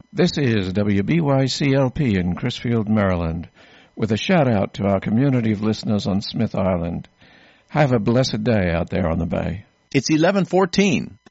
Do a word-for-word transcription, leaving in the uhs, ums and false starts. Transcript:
This is W B Y C L P in Crisfield, Maryland, with a shout-out to our community of listeners on Smith Island. Have a blessed day out there on the bay. It's eleven fourteen.